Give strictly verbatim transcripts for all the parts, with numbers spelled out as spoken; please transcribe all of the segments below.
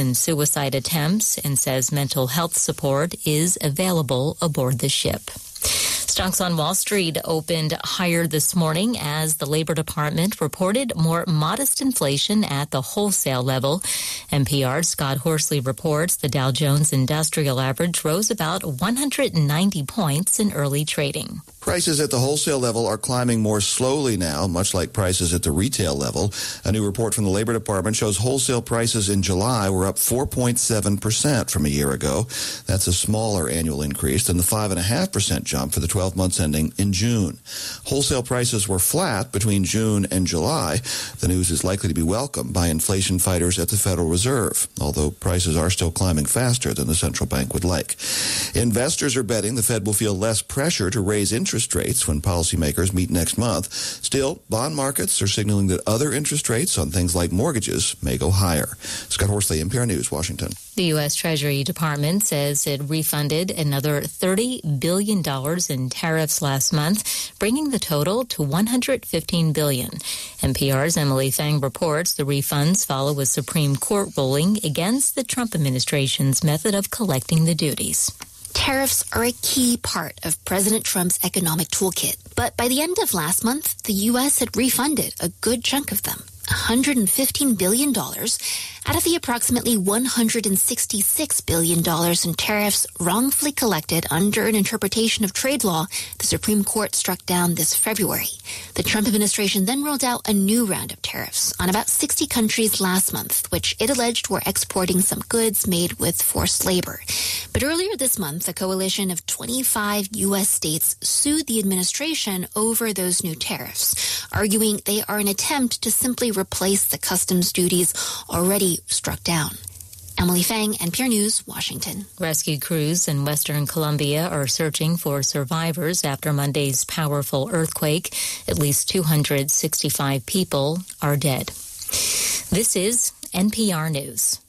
in suicide attempts and says mental health support is available aboard the ship. Stocks on Wall Street opened higher this morning as the Labor Department reported more modest inflation at the wholesale level. N P R's Scott Horsley reports the Dow Jones Industrial Average rose about one hundred ninety points in early trading. Prices at the wholesale level are climbing more slowly now, much like prices at the retail level. A new report from the Labor Department shows wholesale prices in July were up four point seven percent from a year ago. That's a smaller annual increase than the five point five percent jump for the twelve months ending in June. Wholesale prices were flat between June and July. The news is likely to be welcomed by inflation fighters at the Federal Reserve, although prices are still climbing faster than the central bank would like. Investors are betting the Fed will feel less pressure to raise interest rates when policymakers meet next month. Still, bond markets are signaling that other interest rates on things like mortgages may go higher. Scott Horsley, N P R News, Washington. The U S. Treasury Department says it refunded another thirty billion dollars in tariffs last month, bringing the total to one hundred fifteen billion dollars. N P R's Emily Fang reports the refunds follow a Supreme Court ruling against the Trump administration's method of collecting the duties. Tariffs are a key part of President Trump's economic toolkit. But by the end of last month, the U S had refunded a good chunk of them, one hundred fifteen billion dollars, out of the approximately one hundred sixty-six billion dollars in tariffs wrongfully collected under an interpretation of trade law the Supreme Court struck down this February. The Trump administration then rolled out a new round of tariffs on about sixty countries last month, which it alleged were exporting some goods made with forced labor. But earlier this month, a coalition of twenty-five U S states sued the administration over those new tariffs, arguing they are an attempt to simply replace the customs duties already struck down. Emily Fang, N P R News, Washington. Rescue crews in Western Colombia are searching for survivors after Monday's powerful earthquake. At least two hundred sixty-five people are dead. This is N P R News.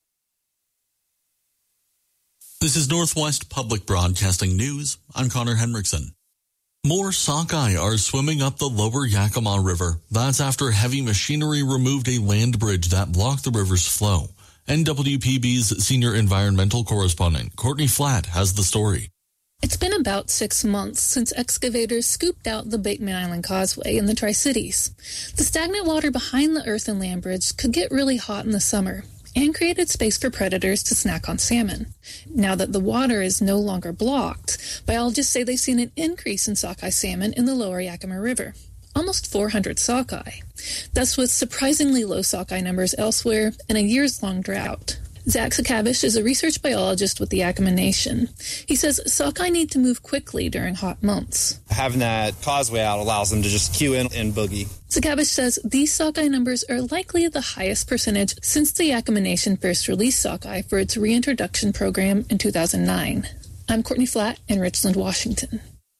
This is Northwest Public Broadcasting News. I'm Connor Henriksen. More sockeye are swimming up the lower Yakima River. That's after heavy machinery removed a land bridge that blocked the river's flow. N W P B's senior environmental correspondent, Courtney Flatt, has the story. It's been about six months since excavators scooped out the Bateman Island Causeway in the Tri-Cities. The stagnant water behind the earth and land bridge could get really hot in the summer and created space for predators to snack on salmon. Now that the water is no longer blocked, biologists say they've seen an increase in sockeye salmon in the lower Yakima River, almost four hundred sockeye. That's with surprisingly low sockeye numbers elsewhere and a years-long drought. Zach Sakavish is a research biologist with the Yakima Nation. He says sockeye need to move quickly during hot months. Having that causeway out allows them to just queue in and boogie. Sakavish says these sockeye numbers are likely the highest percentage since the Yakima Nation first released sockeye for its reintroduction program in two thousand nine. I'm Courtney Flatt in Richland, Washington.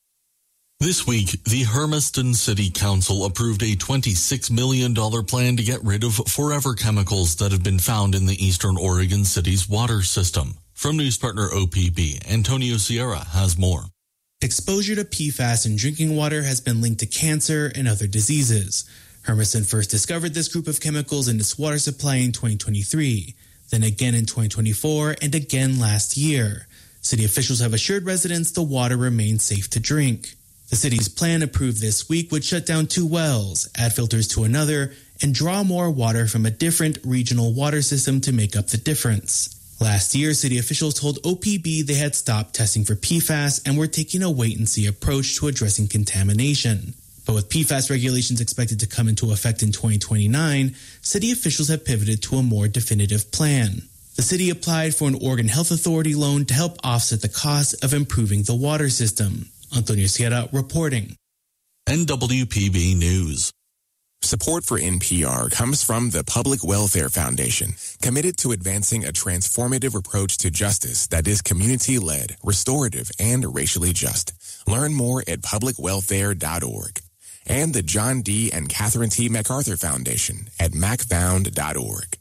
This week, the Hermiston City Council approved a twenty-six million dollars plan to get rid of forever chemicals that have been found in the eastern Oregon city's water system. From news partner O P B, Antonio Sierra has more. Exposure to P FAS in drinking water has been linked to cancer and other diseases. Hermiston first discovered this group of chemicals in its water supply in twenty twenty-three, then again in twenty twenty-four, and again last year. City officials have assured residents the water remains safe to drink. The city's plan approved this week would shut down two wells, add filters to another, and draw more water from a different regional water system to make up the difference. Last year, city officials told O P B they had stopped testing for P FAS and were taking a wait-and-see approach to addressing contamination. But with P FAS regulations expected to come into effect in twenty twenty-nine, city officials have pivoted to a more definitive plan. The city applied for an Oregon Health Authority loan to help offset the cost of improving the water system. Antonio Sierra reporting. N W P B News. Support for N P R comes from the Public Welfare Foundation, committed to advancing a transformative approach to justice that is community-led, restorative, and racially just. Learn more at public welfare dot org. And the John D. and Catherine T. MacArthur Foundation at mac found dot org.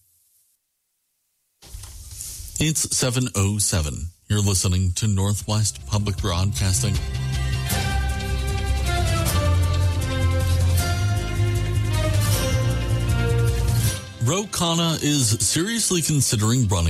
It's seven oh seven. You're listening to Northwest Public Broadcasting. Ro Khanna is seriously considering running